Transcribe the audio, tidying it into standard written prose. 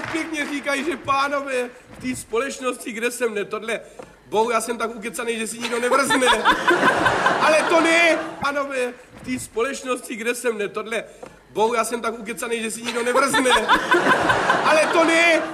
tak pěkně říkají, že pánové v té společnosti, kde jsem tohle, bohu, já jsem tak ukecanej, že si nikdo nevrzne. Ale to ne, pánové, v té společnosti, kde jsem tohle, bohu, já jsem tak ukecanej, že si nikdo nevrzne. Ale to ne,